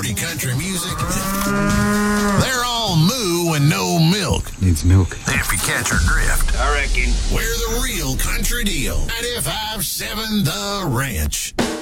dirty country music. They're all moo and no milk. Needs milk. If you catch our drift. I reckon. We're the real country deal. 95.7 The Ranch.